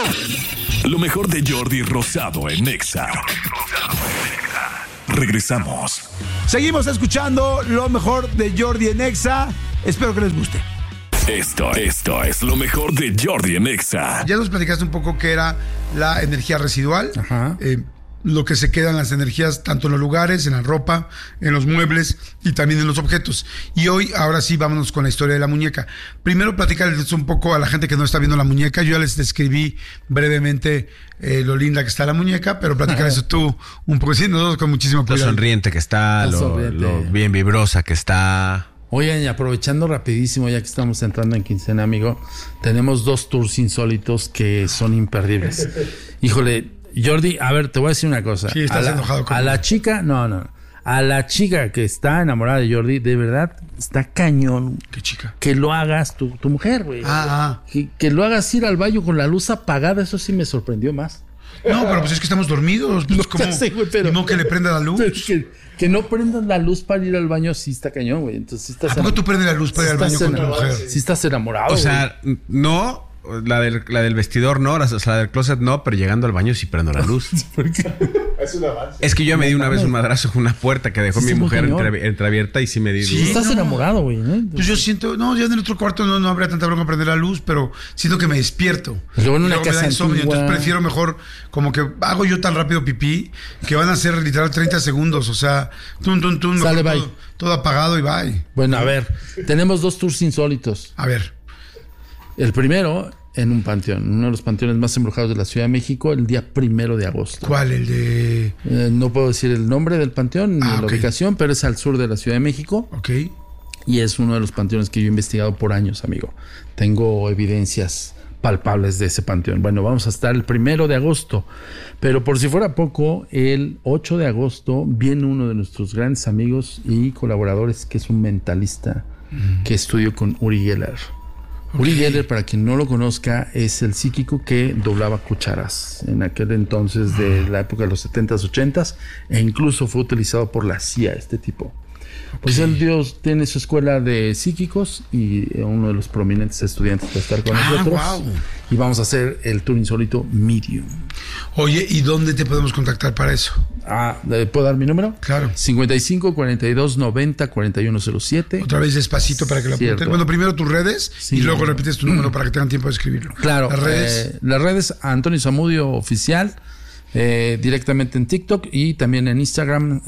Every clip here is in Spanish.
Lo mejor de Jordi Rosado en Nexa. Regresamos. Seguimos escuchando lo mejor de Jordi en Nexa. Espero que les guste. Esto es lo mejor de Jordi en Nexa. Ya nos platicaste un poco qué era la energía residual. Ajá. Lo que se quedan las energías tanto en los lugares, en la ropa, en los muebles y también en los objetos. Y hoy, ahora sí, vámonos con la historia de la muñeca. Primero, platicarles un poco a la gente que no está viendo la muñeca. Yo ya les describí brevemente lo linda que está la muñeca, pero platicar eso tú un poco, sí, nosotros con muchísimo cuidado. Lo sonriente que está, lo bien vibrosa que está. Oigan, y aprovechando rapidísimo, ya que estamos entrando en quincena, amigo, tenemos 2 tours insólitos que son imperdibles. Híjole, Jordi, a ver, te voy a decir una cosa. Sí, estás enojado conmigo. A la chica, no. A la chica que está enamorada de Jordi, de verdad, está cañón. ¿Qué chica? Que lo hagas tu mujer, güey. Que lo hagas ir al baño con la luz apagada, eso sí me sorprendió más. No, pero pues es que estamos dormidos. Pues, No, ¿cómo? ya sé, güey, pero- No que le prenda la luz. Que no prendas la luz para ir al baño, sí está cañón, güey. Entonces sí estás ¿A poco tú prendes la luz para ir al baño con tu mujer? Sí estás enamorado, O sea, no, la del vestidor no, o sea, la del closet no, pero llegando al baño sí prendo la luz. ¿Por qué? Es que yo me di una vez un madrazo con una puerta que dejó Sí, mi está muy mujer cañón. entreabierta y sí me di. Sí. Estás no. enamorado, güey. Pues yo siento, no, ya en el otro cuarto no habría tanta bronca prender la luz, pero siento que me despierto. Luego en una Luego me casa da insomnio, antigua. entonces prefiero mejor, como que hago yo tan rápido pipí, que van a ser literal 30 segundos, o sea, mejor Sale, bye. todo apagado y bye. Bueno, a ver, tenemos 2 tours insólitos. A ver, El primero en un panteón, uno de los panteones más embrujados de la Ciudad de México, el día 1 de agosto. ¿cuál? El de... No puedo decir el nombre del panteón ni la ok. ubicación, pero es al sur de la Ciudad de México Ok. y es uno de los panteones que yo he investigado por años, amigo. Tengo evidencias palpables de ese panteón. Bueno, vamos a estar el 1 de agosto, pero por si fuera poco, el 8 de agosto viene uno de nuestros grandes amigos y colaboradores, que es un mentalista que estudió con Uri Geller. Uri Geller, para quien no lo conozca, es el psíquico que doblaba cucharas en aquel entonces de la época de los 70s, 80s, e incluso fue utilizado por la CIA, este tipo. Pues el Dios tiene su escuela de psíquicos y uno de los prominentes estudiantes va a estar con nosotros. Wow. Y vamos a hacer el tour insólito Medium. Oye, ¿y dónde te podemos contactar para eso? ¿Puedo dar mi número? Claro. 55 42 90 4107. Otra vez despacito para que lo apunten. Cierto. Bueno, primero tus redes Sí. y luego repites tu número para que tengan tiempo de escribirlo. Claro, Las redes. las redes Antonio Zamudio Oficial, directamente en TikTok y también en Instagram,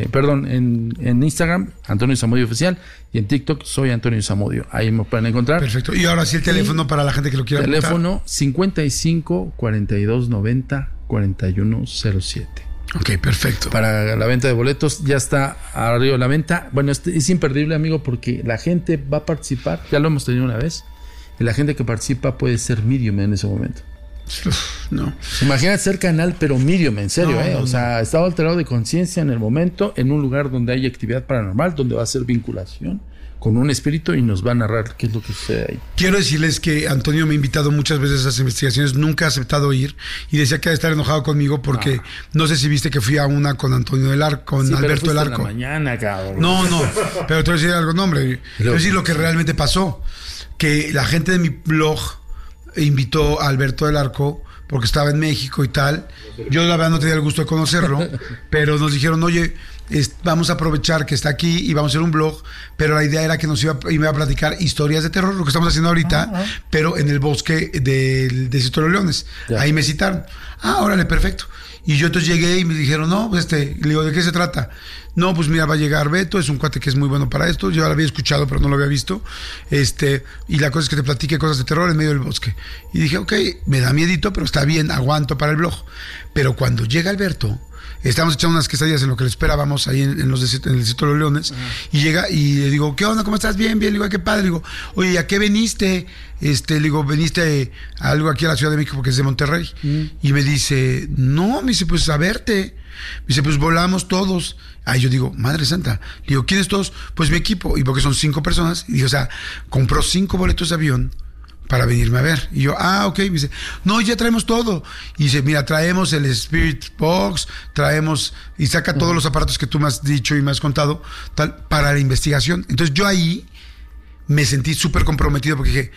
en Instagram, Antonio Zamudio Oficial, y en TikTok soy Antonio Zamudio. Ahí me pueden encontrar. Perfecto. Y ahora sí el teléfono para la gente que lo quiera apuntar. Teléfono 55 42 90 4107. Ok, perfecto. Para la venta de boletos ya está arriba de la venta. Bueno, es imperdible, amigo, porque la gente va a participar. Ya lo hemos tenido una vez. Y la gente que participa puede ser medium en ese momento. No. Imagínate ser canal, pero medium, en serio, No, o sea, estado alterado de conciencia en el momento, en un lugar donde hay actividad paranormal, donde va a ser vinculación con un espíritu y nos va a narrar qué es lo que sucede ahí. Quiero decirles que Antonio me ha invitado muchas veces a esas investigaciones, nunca ha aceptado ir y decía que ha de estar enojado conmigo porque no sé si viste que fui a una con Antonio del Arco, con Sí, pero Alberto fuiste del en Arco. la mañana, cabrón. No, pero te voy a decir algo, no, hombre. Te voy a decir lo que realmente pasó, que la gente de mi blog invitó a Alberto del Arco porque estaba en México y tal. Yo la verdad no tenía el gusto de conocerlo, pero nos dijeron, oye, vamos a aprovechar que está aquí y vamos a hacer un blog, pero la idea era que nos iba a platicar historias de terror, lo que estamos haciendo ahorita, pero en el bosque de Cito de los Leones. Ya. Ahí me citaron. Órale, perfecto. Y yo entonces llegué y me dijeron, no, pues le digo, ¿de qué se trata? No, pues mira, va a llegar Beto, es un cuate que es muy bueno para esto, yo lo había escuchado, pero no lo había visto, y la cosa es que te platique cosas de terror en medio del bosque. Y dije, ok, me da miedito, pero está bien, aguanto para el blog. Pero cuando llega Alberto, estábamos echando unas quesadillas en lo que le esperábamos ahí en el Cito de los Leones, y llega y le digo, ¿qué onda? ¿Cómo estás? Bien, bien. Le digo, qué padre. Le digo, oye, ¿a qué veniste? Le digo, veniste a algo aquí a la Ciudad de México porque es de Monterrey. Y me dice, no, me dice, pues a verte. Me dice, pues volamos todos. Ahí yo digo, Madre Santa. Le digo, ¿quiénes todos? Pues mi equipo. Y porque son 5 personas. Y digo, o sea, compró 5 boletos de avión para venirme a ver. Y yo, ok. Me dice, no, ya traemos todo. Y dice, mira, traemos el Spirit Box, traemos, y saca todos los aparatos que tú me has dicho y me has contado, tal, para la investigación. Entonces yo ahí me sentí súper comprometido porque dije,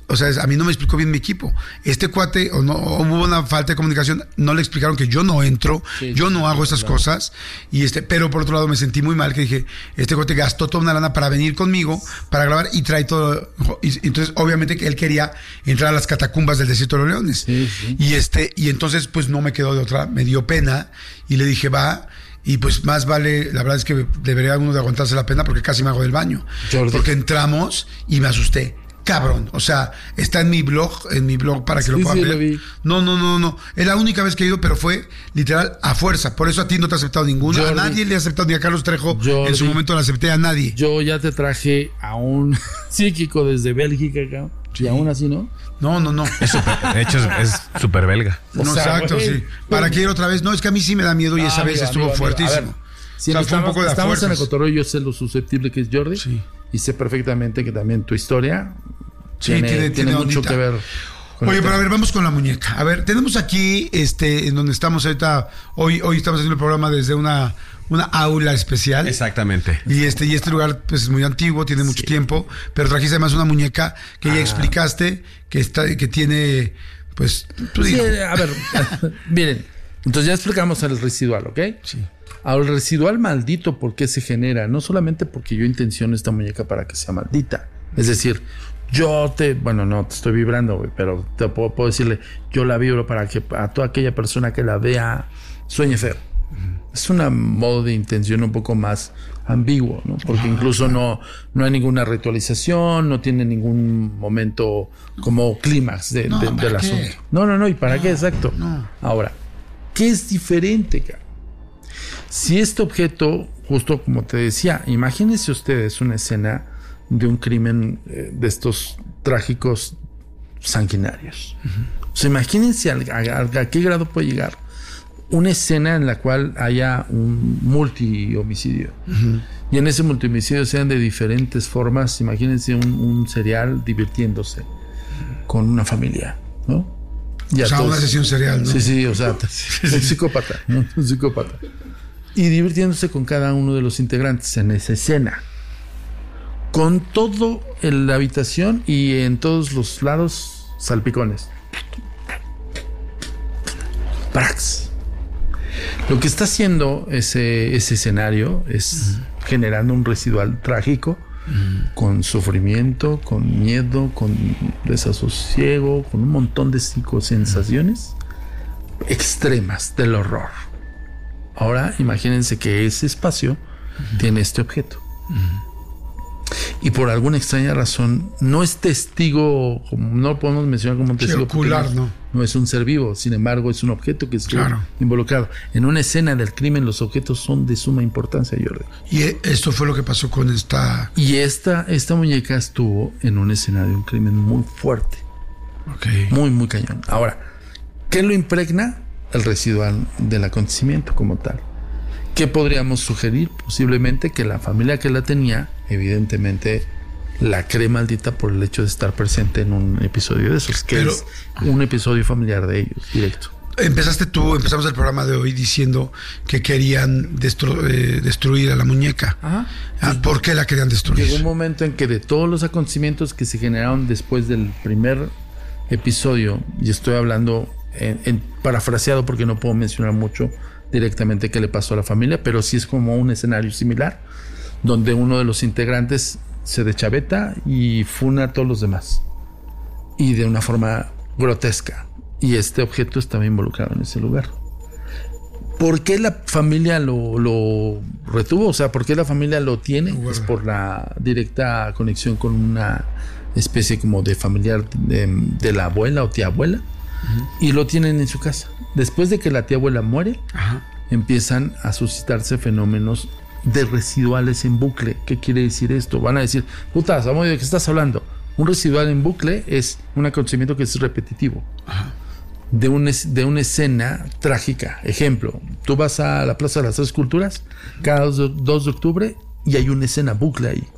o sea, a mí no me explicó bien mi equipo. Este cuate, o hubo una falta de comunicación, no le explicaron que yo no entro, yo no hago esas cosas, pero por otro lado me sentí muy mal, que dije, este cuate gastó toda una lana para venir conmigo, para grabar, y trae todo, y entonces obviamente que él quería entrar a las catacumbas del Desierto de los Leones. Sí. Y entonces pues no me quedó de otra, me dio pena, y le dije, va. Y pues más vale, la verdad es que debería uno de aguantarse la pena, porque casi me hago del baño. Jordi. Porque entramos y me asusté. Cabrón, o sea, está en mi blog para que lo puedan ver. Lo vi. No. Es la única vez que he ido, pero fue literal a fuerza. Por eso a ti no te ha aceptado ninguno. Jordi. A nadie le ha aceptado, ni a Carlos Trejo. Jordi. En su momento le acepté a nadie. Yo ya te traje a un psíquico desde Bélgica, cabrón. Y aún así, ¿no? No. De hecho, es súper belga. O No, sea, exacto, güey. sí. ¿Para qué ir otra vez? No, es que a mí sí me da miedo y esa vez estuvo fuertísimo. A ver, si o sea, fue un poco de estamos en el fuerzas. cotorreo, yo sé lo susceptible que es Jordi. Sí. Y sé perfectamente que también tu historia Sí, tiene mucho ondita. que ver. con Oye, el pero a tema. ver, vamos con la muñeca. A ver, tenemos aquí, en donde estamos ahorita, hoy estamos haciendo el programa desde una aula especial. Exactamente. Y este lugar pues es muy antiguo, tiene mucho tiempo, pero trajiste además una muñeca que ya explicaste que tiene, pues, tú Sí, dices. a ver, miren, entonces ya explicamos el residual, ¿ok? Sí. Ahora, el residual maldito, ¿por qué se genera? No solamente porque yo intenciono esta muñeca para que sea maldita. Es decir, no te estoy vibrando, güey, pero te puedo decirle, yo la vibro para que a toda aquella persona que la vea sueñe feo. Es un modo de intención un poco más ambiguo, ¿no? Porque incluso no hay ninguna ritualización, no tiene ningún momento como clímax del ¿para qué? asunto. No, ¿y para qué? Exacto. No. Ahora, ¿qué es diferente, cara? Si este objeto, justo como te decía, imagínense ustedes una escena de un crimen de estos trágicos sanguinarios. O sea, imagínense a qué grado puede llegar una escena en la cual haya un multihomicidio. Y en ese multihomicidio sean de diferentes formas. Imagínense un serial divirtiéndose con una familia, ¿no? Y O sea, una sesión serial, ¿no? Sí, o sea, un psicópata, ¿no? Un psicópata. Y divirtiéndose con cada uno de los integrantes en esa escena. Con todo en la habitación y en todos los lados salpicones. ¡Prax! Lo que está haciendo ese escenario es generando un residual trágico, con sufrimiento, con miedo, con desasosiego, con un montón de psicosensaciones extremas del horror. Ahora imagínense que ese espacio tiene este objeto. Y por alguna extraña razón no es testigo, no lo podemos mencionar como un testigo ocular, no es un ser vivo, sin embargo es un objeto que estuvo involucrado. En una escena del crimen los objetos son de suma importancia, Jordi. Y esto fue lo que pasó con esta... Y esta muñeca estuvo en una escena de un crimen muy fuerte. Okay. Muy, muy cañón. Ahora, ¿qué lo impregna? El residual del acontecimiento como tal. ¿Qué podríamos sugerir? Posiblemente que la familia que la tenía, evidentemente, la cree maldita por el hecho de estar presente en un episodio de esos, que es un episodio familiar de ellos, directo. Empezamos el programa de hoy diciendo que querían destruir a la muñeca. Ajá. ¿Por qué la querían destruir? Llegó un momento en que de todos los acontecimientos que se generaron después del primer episodio, y estoy hablando en parafraseado porque no puedo mencionar mucho directamente qué le pasó a la familia, pero sí es como un escenario similar, donde uno de los integrantes se deschaveta y funa a todos los demás, y de una forma grotesca, y este objeto estaba involucrado en ese lugar. ¿Por qué la familia lo retuvo? O sea, ¿por qué la familia lo tiene? Es por la directa conexión con una especie como de familiar de la abuela o tía abuela, y lo tienen en su casa. Después de que la tía abuela muere, empiezan a suscitarse fenómenos de residuales en bucle. ¿Qué quiere decir esto? Van a decir, puta, Samuel, ¿de qué estás hablando? Un residual en bucle es un acontecimiento que es repetitivo. De una escena trágica. Ejemplo, tú vas a la Plaza de las Tres Culturas cada 2 de octubre y hay una escena bucle ahí.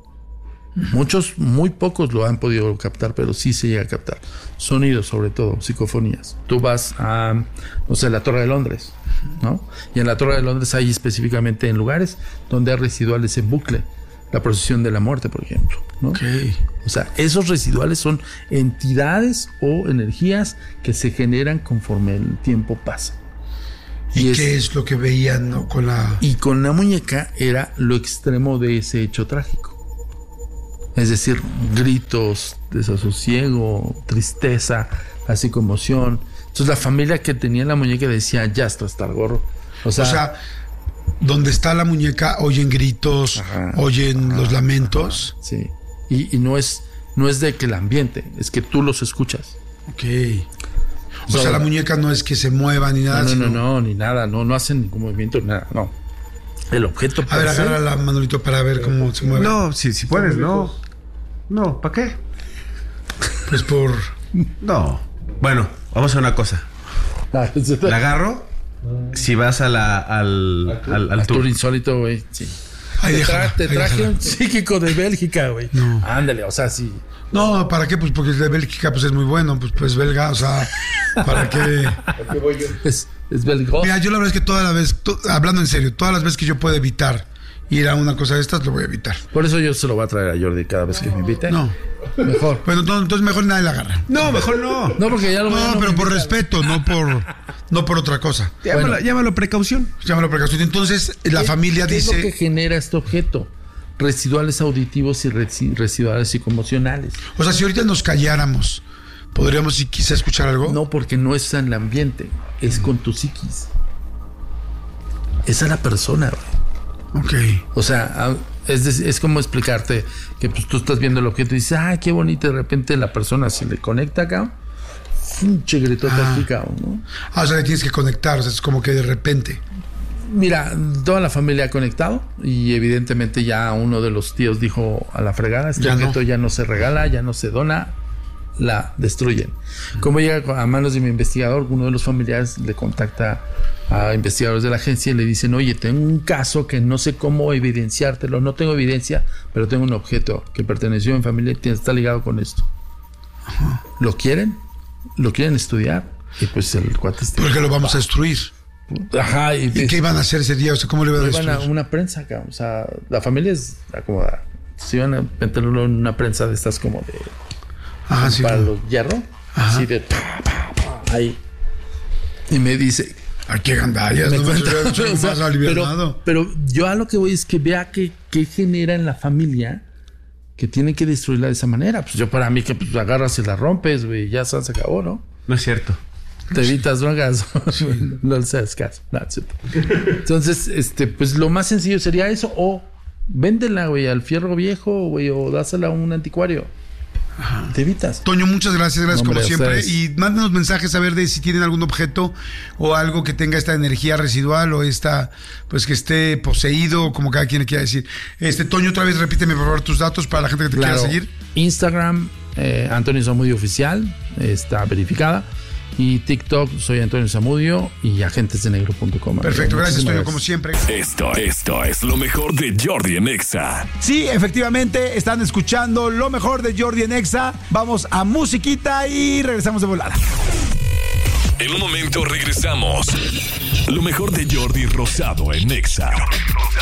Muchos, muy pocos lo han podido captar, pero sí se llega a captar. Sonidos, sobre todo, psicofonías. Tú vas a, no sé, la Torre de Londres, ¿no? Y en la Torre de Londres hay específicamente en lugares donde hay residuales en bucle. la procesión de la muerte, por ejemplo, ¿no? Okay. O sea, esos residuales son entidades o energías que se generan conforme el tiempo pasa. ¿Y qué es lo que veían, ¿no? Y con la muñeca era lo extremo de ese hecho trágico. Es decir, gritos, desasosiego, tristeza, así conmoción. Entonces la familia que tenía la muñeca decía, ya esto está el gorro. O sea, donde está la muñeca oyen gritos, oyen los lamentos. Sí. Y no es de que el ambiente, es que tú los escuchas. Ok. O sea, la muñeca no es que se mueva ni nada. No, ni nada. No hacen ningún movimiento, nada, no. El objeto... A ver, agárrala, Manolito, para ver cómo se mueve. No, si puedes, no. No, ¿para qué? Pues por... No. Bueno, vamos a hacer una cosa. La agarro. Si vas al tour insólito, güey, sí. Te traje un psíquico de Bélgica, güey. No. Ándale, o sea, sí. No, ¿para qué? Pues porque el de Bélgica pues es muy bueno, pues belga, o sea, ¿para qué? Es belga. Mira, yo la verdad es que todas las veces, hablando en serio, todas las veces que yo pueda evitar ir a una cosa de estas, lo voy a evitar. Por eso yo se lo voy a traer a Jordi cada vez que me invite. No. Mejor. Bueno, entonces mejor nadie la agarra. No, mejor no. No, porque ya lo No, pero por respeto, no por otra cosa. Llámalo precaución. Llámalo precaución. Entonces, la familia ¿qué dice... es lo que genera este objeto? Residuales auditivos y residuales psicoemocionales. O sea, si ahorita nos calláramos, ¿podríamos si quizá escuchar algo? No, porque no es en el ambiente, es con tu psiquis. Esa es la persona, güey. Ok. O sea, es como explicarte que pues, tú estás viendo el objeto y dices, ¡ay, qué bonito! Y de repente la persona se le conecta acá, un chigritota aquí, ¿no? O sea, le tienes que conectar, o sea, es como que de repente. Mira, toda la familia ha conectado y evidentemente ya uno de los tíos dijo a la fregada, este objeto ya no se regala, ya no se dona, la destruyen. Como llega a manos de mi investigador, uno de los familiares le contacta a investigadores de la agencia y le dicen, oye, tengo un caso que no sé cómo evidenciártelo, no tengo evidencia, pero tengo un objeto que perteneció a mi familia y está ligado con esto. ¿Lo quieren? ¿Lo quieren estudiar? Y pues el cuate... Porque lo vamos a destruir. Ajá. ¿Y qué iban a hacer ese día? O sea, ¿cómo le iban a destruir? Iban a una prensa acá. O sea, la familia es acomodada. Se iban a meterlo en una prensa de estas como de... Ajá, sí. Para los hierro. Ajá. Así de... ahí. Y me dice... ¿A qué gandallas? No me más aliviado. Pero yo a lo que voy es que vea qué genera en la familia que tiene que destruirla de esa manera. Pues yo para mí que pues, agarras y la rompes, güey, ya se acabó, ¿no? No es cierto. Te evitas drogas. Sí. No le haces caso. No, entonces, pues lo más sencillo sería eso. O véndela, güey, al fierro viejo, güey, o dásela a un anticuario. Ajá. Te evitas. Toño, muchas gracias, Hombre, como siempre. Ustedes. Y mándenos mensajes a ver de si tienen algún objeto o algo que tenga esta energía residual o esta, pues que esté poseído, como cada quien le quiera decir. Toño, otra vez repíteme por favor tus datos para la gente que te quiera seguir. Instagram, Antonio Zamudio Oficial, está verificada. Y TikTok, soy Antonio Zamudio y agentesdenegro.com. Perfecto, gracias Toño, como siempre. Esto es lo mejor de Jordi en Exa. Sí, efectivamente, están escuchando lo mejor de Jordi en Exa. Vamos a musiquita y regresamos de volada. En un momento regresamos. Lo mejor de Jordi Rosado en Exa.